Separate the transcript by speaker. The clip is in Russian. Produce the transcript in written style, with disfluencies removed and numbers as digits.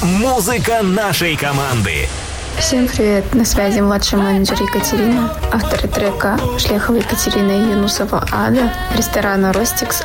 Speaker 1: Музыка нашей команды.
Speaker 2: Всем привет, на связи младший менеджер Екатерина, авторы трека Шляхова Екатерина и Юнусова Ада, ресторана «Ростикс»,